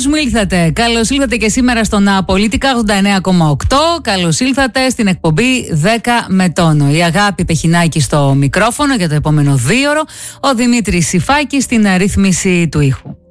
Καλώς μου ήλθατε. Καλώς ήλθατε και σήμερα στον Πολίτικα 89,8. Καλώς ήλθατε στην εκπομπή 10 με τόνο. Η Αγάπη Πεχινάκη στο μικρόφωνο για το επόμενο 2ωρο. Ο Δημήτρης Σιφάκης στην ρύθμιση του ήχου.